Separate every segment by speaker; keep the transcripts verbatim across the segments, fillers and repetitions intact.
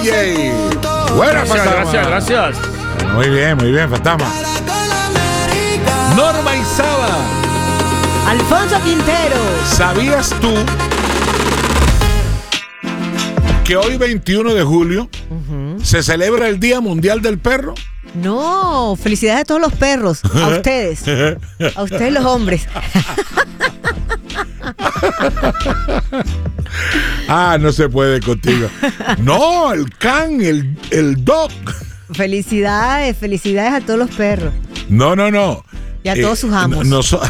Speaker 1: Yay. Buena,
Speaker 2: Gracias,
Speaker 1: Fantasma.
Speaker 2: gracias, gracias.
Speaker 1: Muy bien, muy bien, Fantasma. Norma Isaba,
Speaker 3: Alfonso Quintero.
Speaker 1: ¿sabías tú que hoy veintiuno de julio
Speaker 3: Uh-huh.
Speaker 1: se celebra el Día Mundial del Perro?
Speaker 3: No, felicidades a todos los perros. A ustedes. A ustedes los hombres.
Speaker 1: Ah, no se puede contigo. No, el can, el, el dog.
Speaker 3: Felicidades, felicidades a todos los perros.
Speaker 1: No, no, no.
Speaker 3: Y a todos sus amos.
Speaker 1: No, no, so-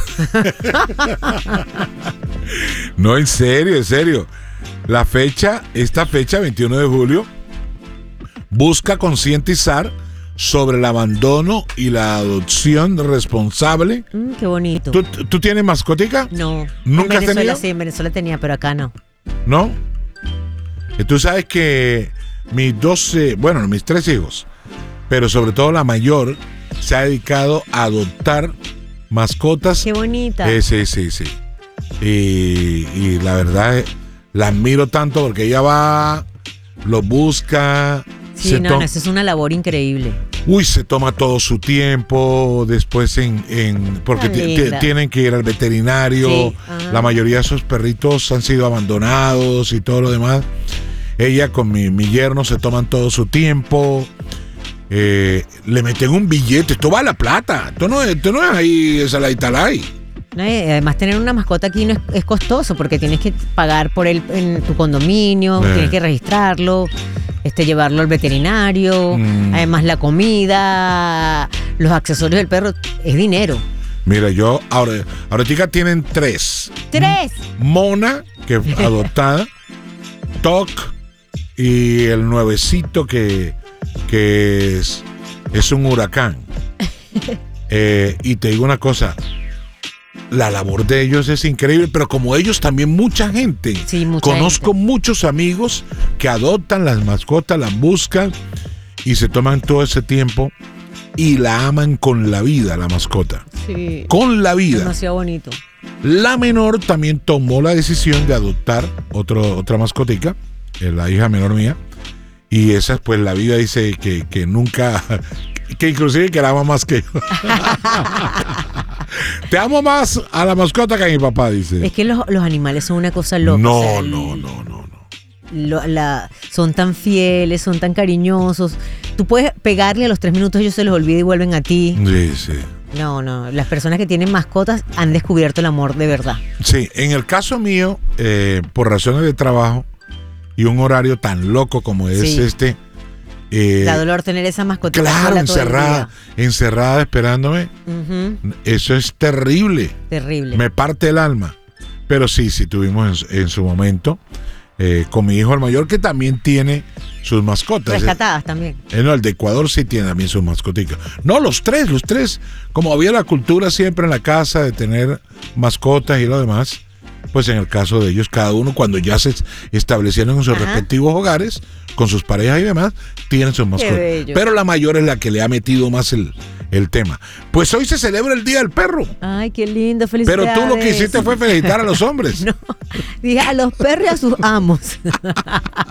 Speaker 1: no, en serio, en serio. La fecha, esta fecha, veintiuno de julio, busca concientizar sobre el abandono y la adopción responsable.
Speaker 3: Mm, qué bonito.
Speaker 1: ¿Tú, tú tienes mascotica?
Speaker 3: No.
Speaker 1: ¿Nunca
Speaker 3: en
Speaker 1: has
Speaker 3: Venezuela
Speaker 1: tenido?
Speaker 3: sí, en Venezuela tenía, pero acá no.
Speaker 1: ¿No? Y tú sabes que mis dos, eh, bueno, mis tres hijos, pero sobre todo la mayor, se ha dedicado a adoptar mascotas.
Speaker 3: Qué bonita.
Speaker 1: Eh, sí, sí, sí. Y, y la verdad, eh, la admiro tanto porque ella va, lo busca.
Speaker 3: Sí,
Speaker 1: se
Speaker 3: no,
Speaker 1: to-
Speaker 3: no, eso es una labor increíble.
Speaker 1: Uy, se toma todo su tiempo, después en, en porque
Speaker 3: Tan
Speaker 1: ti- ti-
Speaker 3: linda.
Speaker 1: tienen que ir al veterinario.
Speaker 3: Sí, ajá.
Speaker 1: La mayoría de esos perritos han sido abandonados y todo lo demás. Ella con mi, mi yerno se toman todo su tiempo. Eh, le meten un billete, esto vale la plata. Esto no, es- esto no es ahí esa la Italay.
Speaker 3: No, y además, tener una mascota aquí no es, es costoso porque tienes que pagar por él en tu condominio,
Speaker 1: Eh.
Speaker 3: tienes que registrarlo, este, llevarlo al veterinario,
Speaker 1: Mm.
Speaker 3: además la comida, los accesorios del perro, es dinero.
Speaker 1: Mira, yo ahora, ahorita tienen tres.
Speaker 3: ¡Tres!
Speaker 1: Mona, que adoptada, Toc y el nuevecito que, que es, es un huracán. Eh, y te digo una cosa, la labor de ellos es increíble, pero como ellos también mucha gente.
Speaker 3: Sí, mucha
Speaker 1: Conozco
Speaker 3: gente.
Speaker 1: muchos amigos que adoptan las mascotas, las buscan y se toman todo ese tiempo y la aman con la vida, la mascota.
Speaker 3: Sí.
Speaker 1: Con la vida.
Speaker 3: Demasiado bonito.
Speaker 1: La menor también tomó la decisión de adoptar otro, otra mascotica, eh, la hija menor mía, y esa pues la vida dice que, que nunca, que inclusive que la ama más que yo. Te amo más a la mascota que a mi papá, dice.
Speaker 3: Es que los, los animales son una cosa loca.
Speaker 1: No,
Speaker 3: o sea, el-
Speaker 1: no, no, no, no.
Speaker 3: lo- la- son tan fieles, son tan cariñosos. Tú puedes pegarle a los tres minutos, ellos se los olvida y vuelven a ti.
Speaker 1: Sí, sí.
Speaker 3: No, no. Las personas que tienen mascotas han descubierto el amor de verdad.
Speaker 1: Sí, en el caso mío, eh, por razones de trabajo y un horario tan loco como es
Speaker 3: Sí.
Speaker 1: este, eh,
Speaker 3: Da dolor tener esa mascota.
Speaker 1: claro,
Speaker 3: sola todo el
Speaker 1: encerrada, encerrada esperándome,
Speaker 3: día. Ujú.
Speaker 1: eso es terrible.
Speaker 3: Terrible.
Speaker 1: Me parte el alma. Pero sí, sí tuvimos en, en su momento eh, con mi hijo el mayor, que también tiene sus mascotas.
Speaker 3: Rescatadas también.
Speaker 1: Eh, no, el de Ecuador sí tiene también sus mascoticas. No, los tres, los tres. Como había la cultura siempre en la casa de tener mascotas y lo demás, pues en el caso de ellos, cada uno cuando ya se establecieron en sus
Speaker 3: Ajá.
Speaker 1: respectivos hogares, con sus parejas y demás, tienen sus mascotas.
Speaker 3: bello.
Speaker 1: Pero la mayor es la que le ha metido más el, el tema. Pues hoy se celebra el Día del Perro.
Speaker 3: Ay, qué lindo,
Speaker 1: Pero
Speaker 3: felicidades.
Speaker 1: tú lo que hiciste fue felicitar a los hombres.
Speaker 3: No, dije a los perros y a sus amos.